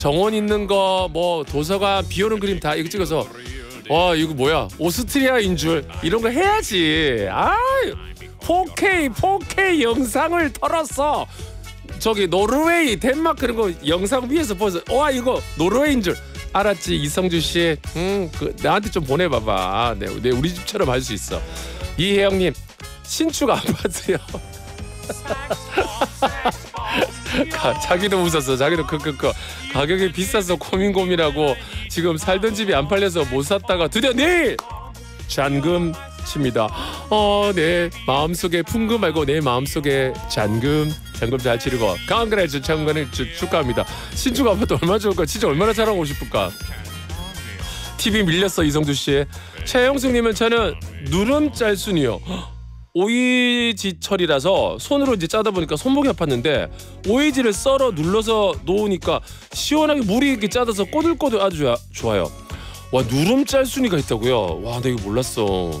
정원 있는 거 뭐 도서관 비 오는 그림 다 이거 찍어서 와 이거 뭐야 오스트리아인 줄 이런 거 해야지. 4K 영상을 털었어. 저기 노르웨이 덴마크 그런 거 영상 위에서 보면서 와 이거 노르웨이인 줄 알았지. 이성주 씨 그 나한테 좀 보내봐봐. 네 우리 집처럼 할 수 있어. 이혜영님 신축 아파트요. 자기도 웃었어. 자기도 가격이 비싸서 고민하고 지금 살던 집이 안 팔려서 못 샀다가 드디어 내일 잔금 칩니다. 내 마음속에 풍금 말고 내 마음속에 잔금 잘 치르고 강그레즈 장관을 축하합니다. 신축 아파트 얼마나 좋을까. 진짜 얼마나 자랑하고 싶을까. TV 밀렸어. 이성주 씨. 최영숙님은 저는 누름 짤순이요. 오이지철이라서 손으로 이제 짜다 보니까 손목이 아팠는데 오이지를 썰어 눌러서 놓으니까 시원하게 물이 이렇게 짜져서 꼬들꼬들 아주 좋아요. 와 누름 짤순이가 있다고요? 와 나 이거 몰랐어.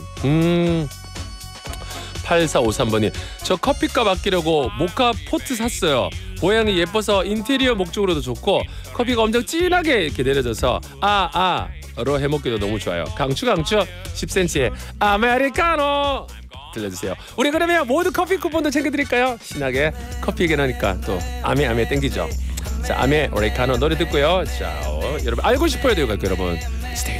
8453번이 저 커피값 아끼려고 모카 포트 샀어요. 모양이 예뻐서 인테리어 목적으로도 좋고 커피가 엄청 진하게 이렇게 내려져서 로 해먹기도 너무 좋아요. 강추 10cm의 아메리카노 들려주세요. 우리 그러면 모두 커피 쿠폰도 챙겨드릴까요? 신나게 커피 얘기하니까 또 아메 땡기죠. 자 아메리카노 노래 듣고요. 자 여러분 알고 싶어야 돼요. 여러분 스테이